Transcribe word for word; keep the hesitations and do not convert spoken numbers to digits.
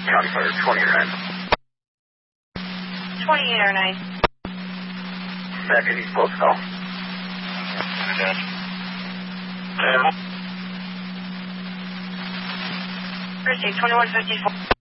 County Fire twenty or nine. twenty-eight or nine. Second, East Coast call. First take twenty-one fifty-four.